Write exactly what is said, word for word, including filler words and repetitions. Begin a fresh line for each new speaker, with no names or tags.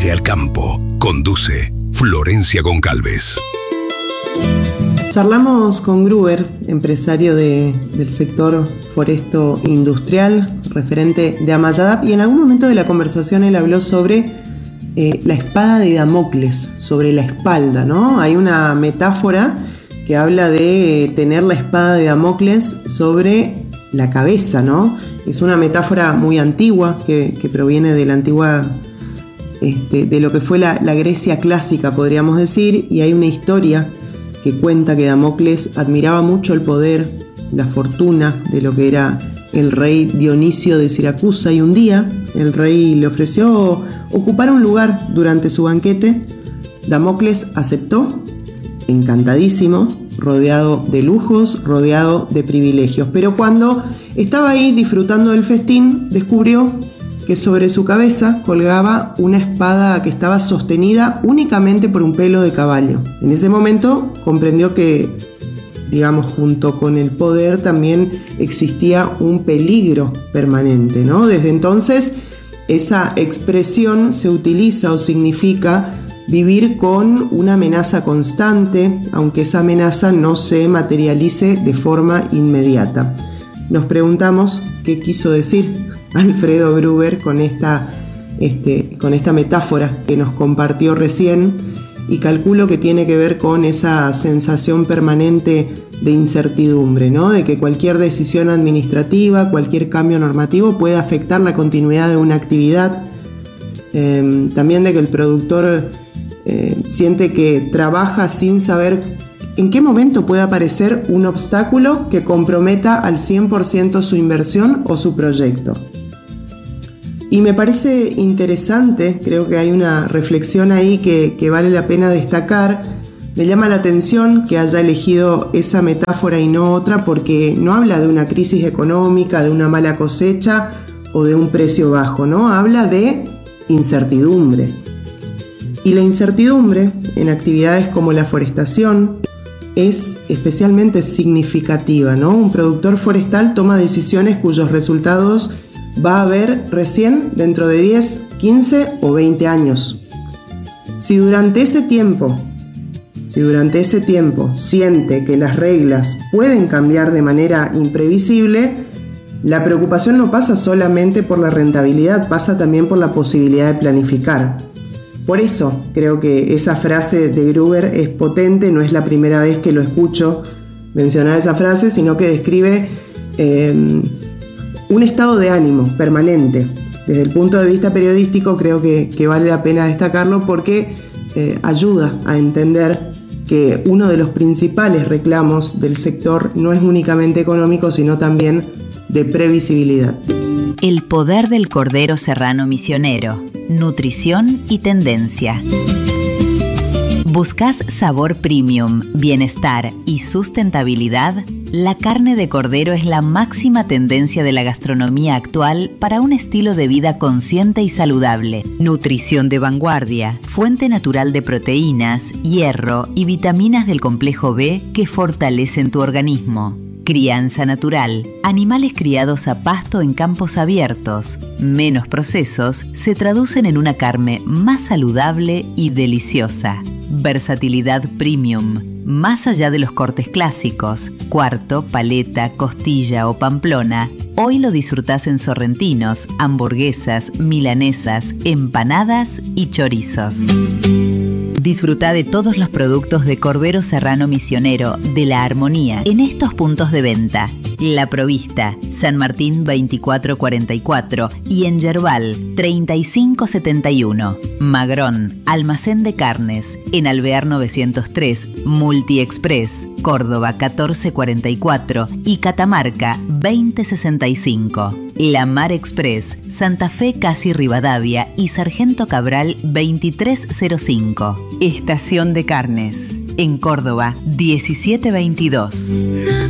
viaje al campo. Conduce Florencia Goncalves.
Charlamos con Gruber, empresario de, del sector foresto industrial, referente de Amayadap, y en algún momento de la conversación él habló sobre eh, la espada de Damocles, sobre la espalda, ¿no? Hay una metáfora que habla de tener la espada de Damocles sobre la cabeza, ¿no? Es una metáfora muy antigua que, que proviene de la antigua, este, de lo que fue la, la Grecia clásica, podríamos decir, y hay una historia que cuenta que Damocles admiraba mucho el poder, la fortuna de lo que era el rey Dionisio de Siracusa, y un día el rey le ofreció ocupar un lugar durante su banquete. Damocles aceptó, encantadísimo, rodeado de lujos, rodeado de privilegios, pero cuando estaba ahí disfrutando del festín, descubrió que sobre su cabeza colgaba una espada que estaba sostenida únicamente por un pelo de caballo. En ese momento comprendió que, digamos, junto con el poder también existía un peligro permanente, ¿no? Desde entonces, esa expresión se utiliza o significa vivir con una amenaza constante, aunque esa amenaza no se materialice de forma inmediata. Nos preguntamos qué quiso decir Alfredo Gruber con esta, este, con esta metáfora que nos compartió recién, y calculo que tiene que ver con esa sensación permanente de incertidumbre, ¿no? De que cualquier decisión administrativa, cualquier cambio normativo puede afectar la continuidad de una actividad. Eh, también de que el productor eh, siente que trabaja sin saber en qué momento puede aparecer un obstáculo que comprometa al cien por ciento su inversión o su proyecto. Y me parece interesante, creo que hay una reflexión ahí que, que vale la pena destacar. Me llama la atención que haya elegido esa metáfora y no otra, porque no habla de una crisis económica, de una mala cosecha o de un precio bajo, ¿no? Habla de incertidumbre. Y la incertidumbre en actividades como la forestación es especialmente significativa, ¿no? Un productor forestal toma decisiones cuyos resultados va a ver recién dentro de diez, quince o veinte años. Si durante ese tiempo, si durante ese tiempo siente que las reglas pueden cambiar de manera imprevisible, la preocupación no pasa solamente por la rentabilidad, pasa también por la posibilidad de planificar. Por eso creo que esa frase de Gruber es potente, no es la primera vez que lo escucho mencionar esa frase, sino que describe eh, un estado de ánimo permanente. Desde el punto de vista periodístico creo que, que vale la pena destacarlo, porque eh, ayuda a entender que uno de los principales reclamos del sector no es únicamente económico, sino también de previsibilidad.
El poder del cordero serrano misionero, nutrición y tendencia. ¿Buscas sabor premium, bienestar y sustentabilidad? La carne de cordero es la máxima tendencia de la gastronomía actual para un estilo de vida consciente y saludable. Nutrición de vanguardia, fuente natural de proteínas, hierro y vitaminas del complejo B que fortalecen tu organismo. Crianza natural, animales criados a pasto en campos abiertos, menos procesos, se traducen en una carne más saludable y deliciosa. Versatilidad premium, más allá de los cortes clásicos, cuarto, paleta, costilla o pamplona, hoy lo disfrutás en sorrentinos, hamburguesas, milanesas, empanadas y chorizos. Disfruta de todos los productos de Cordero Serrano Misionero de La Armonía en estos puntos de venta: La Provista, San Martín veinticuatro cuarenta y cuatro y en Yerbal treinta y cinco setenta y uno. Magrón, Almacén de Carnes, en Alvear novecientos tres, Multi Express, Córdoba catorce cuarenta y cuatro y Catamarca veinte sesenta y cinco. La Mar Express, Santa Fe Casi Rivadavia y Sargento Cabral veintitrés cero cinco. Estación de Carnes, en Córdoba diecisiete veintidós.